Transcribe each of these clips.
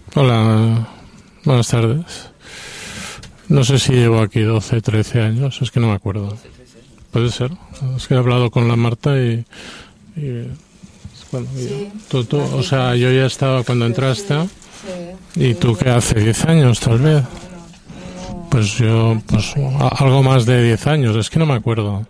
Hola, buenas tardes. No sé si llevo aquí 12, 13 años, es que no me acuerdo. Puede ser. Es que he hablado con la Marta y bueno, Sí. tú, o sea, yo ya estaba cuando entraste y tú que hace 10 años tal vez. Pues yo, pues algo más de 10 años, es que no me acuerdo.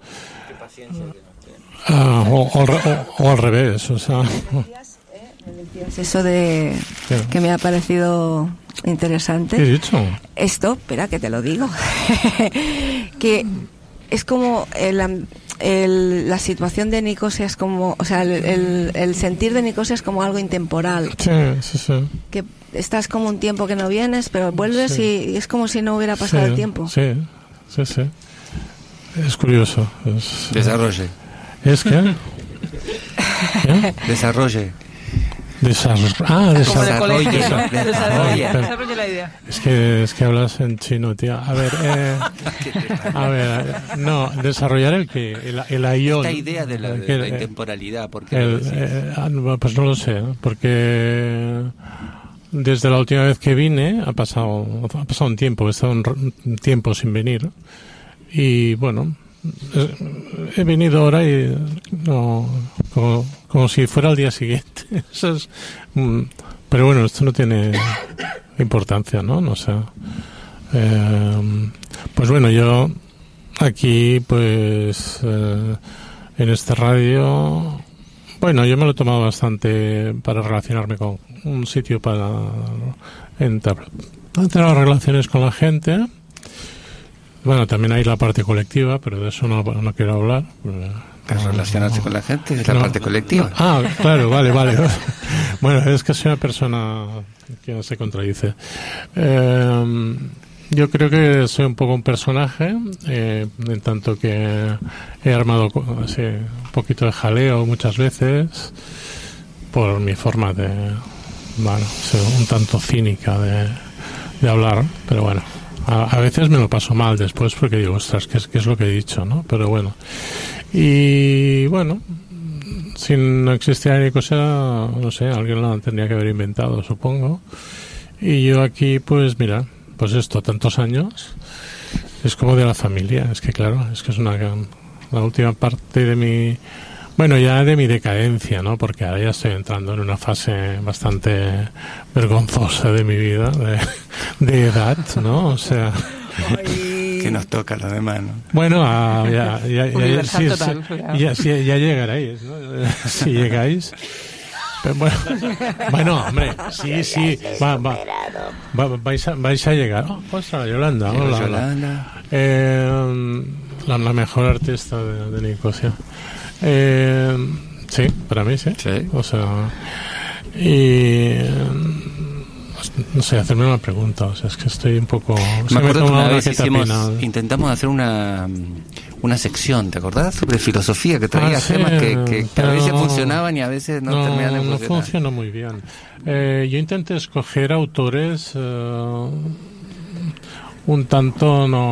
O al revés, o sea. Eso de que me ha parecido interesante. ¿Qué he dicho? Esto, espera que te lo digo. Que es como la situación de Nicosia es como, o sea, el sentir de Nicosia es como algo intemporal. Sí, sí, sí. Que estás como un tiempo que no vienes, pero vuelves Sí. y es como si no hubiera pasado el tiempo. Sí, sí, sí. Es curioso. Desarrolle. ¿Es que? Desarrolle. Desarrolle la idea. Es que hablas en chino, tía. A ver, no, desarrollar el que, el aion. Esta idea de la intemporalidad, ¿por qué pues no lo sé, porque desde la última vez que vine ha pasado un tiempo, he estado un tiempo sin venir y bueno, he venido ahora y no, como si fuera el día siguiente. Eso es, pero bueno, esto no tiene importancia, ¿no? No sé. Pues bueno, yo aquí, pues, en esta radio, bueno, yo me lo he tomado bastante para relacionarme con un sitio para tener relaciones con la gente. Bueno, también hay la parte colectiva, pero de eso no quiero hablar. Relacionarse con la gente es la parte colectiva. Ah, claro, vale. Bueno, es que soy una persona que se contradice. Yo creo que soy un poco un personaje, en tanto que he armado así, un poquito de jaleo muchas veces por mi forma de, bueno, ser un tanto cínica de hablar, pero bueno. A veces me lo paso mal después porque digo, ostras, ¿qué es lo que he dicho, no? Pero bueno. Y bueno, si no existiera ni cosa, no sé, alguien la tendría que haber inventado, supongo. Y yo aquí, pues mira, pues esto, tantos años, es como de la familia. Es que claro, es que es la última parte de mi... Bueno, ya de mi decadencia, ¿no? Porque ahora ya estoy entrando en una fase bastante vergonzosa de mi vida, de edad, ¿no? O sea... Que nos toca a los demás, ¿no? Bueno, ya llegaréis, ¿no? Si llegáis... Pero bueno, hombre, sí, vais a llegar. Oh, ostras, Yolanda, hola. Yolanda. La mejor artista de Nicosia. Sí, para mí sí. O sea, y no sé, hacerme una pregunta, o sea, es que estoy un poco... Me acuerdo que una vez intentamos hacer una sección, ¿te acordás? Sobre filosofía, que traía temas que a veces funcionaban y a veces no terminaban de funcionar. No funcionó muy bien. Yo intenté escoger autores un tanto